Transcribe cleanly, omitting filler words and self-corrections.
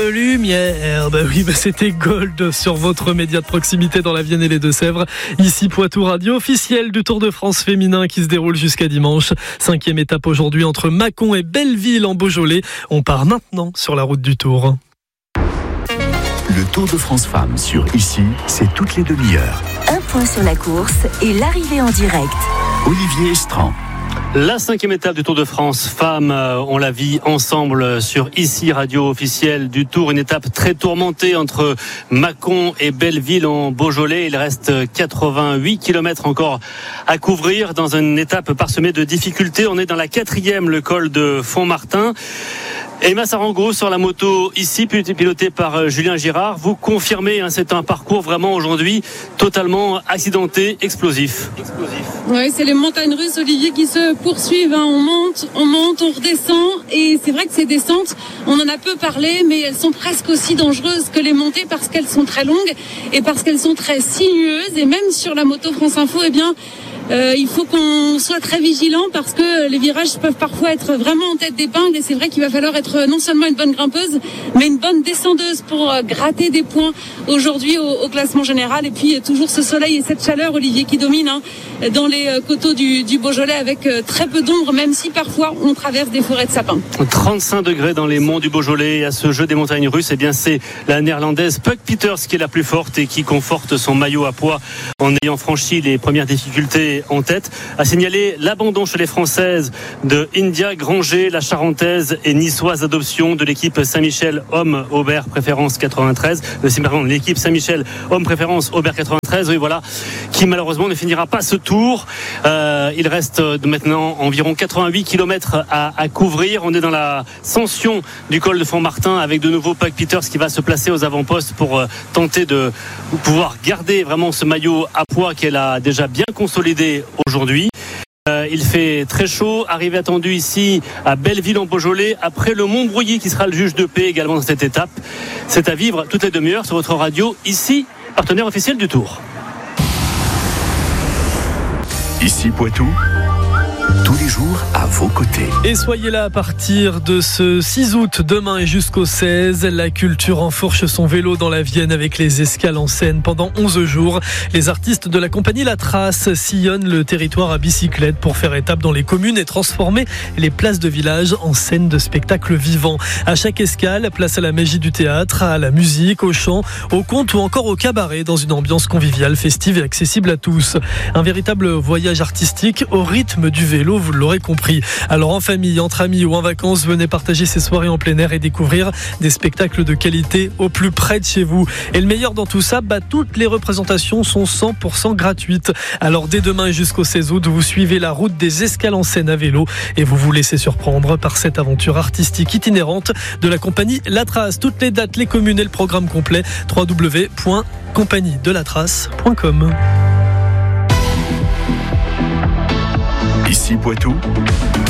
lumière. C'était Gold sur votre média de proximité dans la Vienne et les Deux-Sèvres. Ici Poitou Radio, officielle du Tour de France féminin qui se déroule jusqu'à dimanche. 5e étape aujourd'hui entre Mâcon et Belleville en Beaujolais. On part maintenant sur la route du Tour. Le Tour de France Femmes sur Ici, c'est toutes les demi-heures. Un point sur la course et l'arrivée en direct. Olivier Estran. La 5e étape du Tour de France Femmes, on la vit ensemble sur Ici Radio officielle du Tour. Une étape très tourmentée entre Mâcon et Belleville en Beaujolais. Il reste 88 km encore à couvrir dans une étape parsemée de difficultés. On est dans la 4e, le col de Font-Martin. Emma Sarango sur la moto ici, pilotée par Julien Girard. Vous confirmez, c'est un parcours vraiment aujourd'hui totalement accidenté, explosif. Oui, c'est les montagnes russes, Olivier, qui se poursuivent. On monte, on redescend. Et c'est vrai que ces descentes, on en a peu parlé, mais elles sont presque aussi dangereuses que les montées parce qu'elles sont très longues et parce qu'elles sont très sinueuses. Et même sur la moto France Info, il faut qu'on soit très vigilant parce que les virages peuvent parfois être vraiment en tête d'épingle et c'est vrai qu'il va falloir être non seulement une bonne grimpeuse mais une bonne descendeuse pour gratter des points aujourd'hui au classement général. Et puis toujours ce soleil et cette chaleur, Olivier, qui domine dans les coteaux du Beaujolais avec très peu d'ombre, même si parfois on traverse des forêts de sapins. 35 degrés dans les monts du Beaujolais. À ce jeu des montagnes russes, c'est la néerlandaise Puck Peters qui est la plus forte et qui conforte son maillot à poids en ayant franchi les premières difficultés en tête. À signaler l'abandon chez les Françaises de India Granger, la Charentaise et niçoise d'adoption de l'équipe Saint-Michel Homme Aubert Préférence 93. L'équipe Saint-Michel Homme Préférence Aubert 93, oui, voilà, qui malheureusement ne finira pas ce tour. Il reste maintenant environ 88 km à couvrir. On est dans la ascension du col de Font-Martin avec de nouveau Puck Peters qui va se placer aux avant-postes pour tenter de pouvoir garder vraiment ce maillot à poids qu'elle a déjà bien consolidé aujourd'hui. Il fait très chaud, arrivée attendue ici à Belleville en Beaujolais après le Montbrouilly qui sera le juge de paix également dans cette étape. C'est à vivre toutes les demi-heures sur votre radio Ici, partenaire officiel du Tour. Ici Poitou, tous les jours à vos côtés. Et soyez là à partir de ce 6 août, demain et jusqu'au 16. La culture enfourche son vélo dans la Vienne avec les escales en scène pendant 11 jours. Les artistes de la compagnie La Trace sillonnent le territoire à bicyclette pour faire étape dans les communes et transformer les places de village en scènes de spectacles vivants. À chaque escale, place à la magie du théâtre, à la musique, au chant, au conte ou encore au cabaret dans une ambiance conviviale, festive et accessible à tous. Un véritable voyage artistique au rythme du vélo, vous l'aurez compris. Alors en famille, entre amis ou en vacances, venez partager ces soirées en plein air et découvrir des spectacles de qualité au plus près de chez vous. Et le meilleur dans tout ça, toutes les représentations sont 100% gratuites. Alors dès demain et jusqu'au 16 août, vous suivez la route des escales en scène à vélo et vous vous laissez surprendre par cette aventure artistique itinérante de la compagnie La Trace. Toutes les dates, les communes et le programme complet, www.compagniedelatrace.com. Ici Poitou.